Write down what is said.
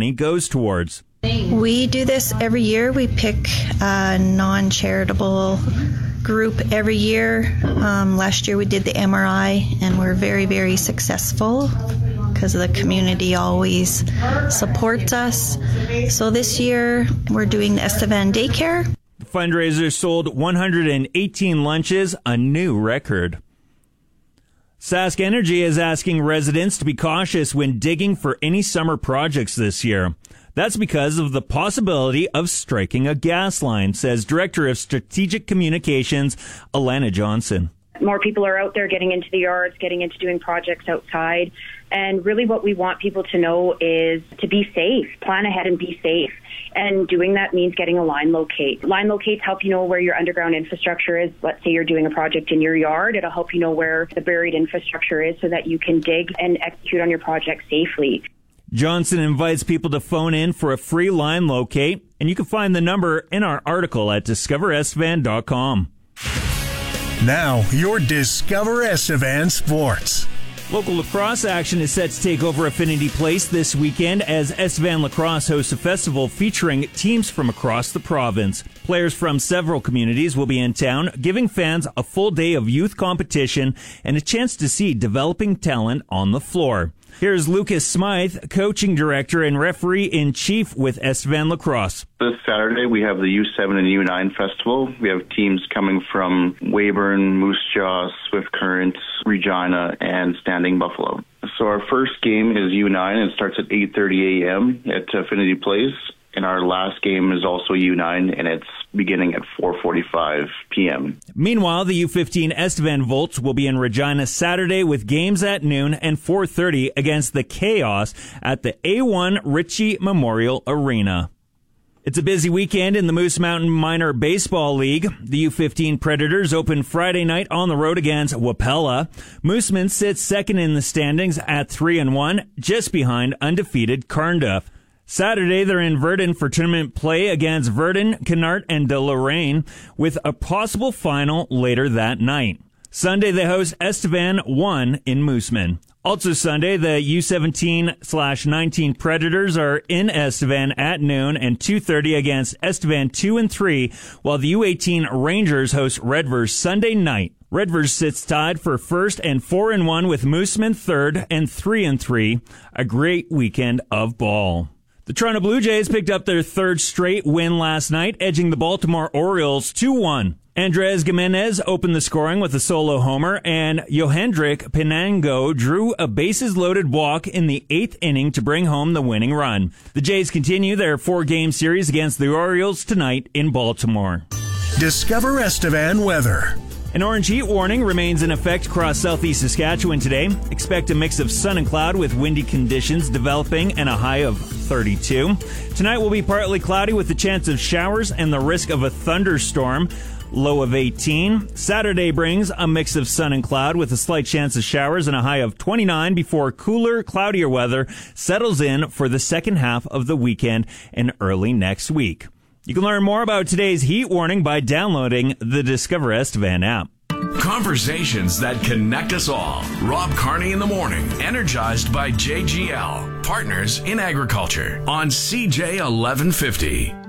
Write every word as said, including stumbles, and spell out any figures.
money goes towards. We do this every year. We pick a non-charitable group every year. Um, last year we did the M R I, and we're very, very successful because the community always supports us. So this year we're doing the Estevan Daycare. The fundraiser sold one hundred eighteen lunches, a new record. Sask Energy is asking residents to be cautious when digging for any summer projects this year. That's because of the possibility of striking a gas line, says Director of Strategic Communications, Alana Johnson. More people are out there getting into the yards, getting into doing projects outside. And really what we want people to know is to be safe, plan ahead and be safe. And doing that means getting a line locate. Line locates help you know where your underground infrastructure is. Let's say you're doing a project in your yard. It'll help you know where the buried infrastructure is so that you can dig and execute on your project safely. Johnson invites people to phone in for a free line locate, and you can find the number in our article at discover estevan dot com. Now, your Discover Estevan Sports. Local lacrosse action is set to take over Affinity Place this weekend as Estevan Lacrosse hosts a festival featuring teams from across the province. Players from several communities will be in town, giving fans a full day of youth competition and a chance to see developing talent on the floor. Here's Lucas Smythe, coaching director and referee-in-chief with Estevan Lacrosse. This Saturday, we have the U seven and U nine Festival. We have teams coming from Weyburn, Moose Jaw, Swift Current, Regina, and Standing Buffalo. So our first game is U nine. It starts at eight thirty a.m. at Affinity Place. And our last game is also U nine, and it's beginning at four forty-five p.m. Meanwhile, the U fifteen Estevan Volts will be in Regina Saturday with games at noon and four thirty against the Chaos at the A one Ritchie Memorial Arena. It's a busy weekend in the Moose Mountain Minor Baseball League. The U fifteen Predators open Friday night on the road against Wapella. Moosemen sits second in the standings at three and one, just behind undefeated Carnduff. Saturday, they're in Verdun for tournament play against Verdun, Canart, and De Lorraine, with a possible final later that night. Sunday, they host Estevan one in Mooseman. Also Sunday, the U seventeen slash nineteen Predators are in Estevan at noon and two thirty against Estevan two and three, while the U eighteen Rangers host Redvers Sunday night. Redvers sits tied for first and four and one with Mooseman third and three and three. A great weekend of ball. The Toronto Blue Jays picked up their third straight win last night, edging the Baltimore Orioles two one. Andres Gimenez opened the scoring with a solo homer, and Yohendrick Pinango drew a bases-loaded walk in the eighth inning to bring home the winning run. The Jays continue their four-game series against the Orioles tonight in Baltimore. Discover Estevan weather. An orange heat warning remains in effect across southeast Saskatchewan today. Expect a mix of sun and cloud with windy conditions developing and a high of thirty-two. Tonight will be partly cloudy with the chance of showers and the risk of a thunderstorm. Low of eighteen. Saturday brings a mix of sun and cloud with a slight chance of showers and a high of twenty-nine before cooler, cloudier weather settles in for the second half of the weekend and early next week. You can learn more about today's heat warning by downloading the Discover Estevan app. Conversations that connect us all. Rob Carney in the morning, energized by J G L, partners in agriculture on C J eleven fifty.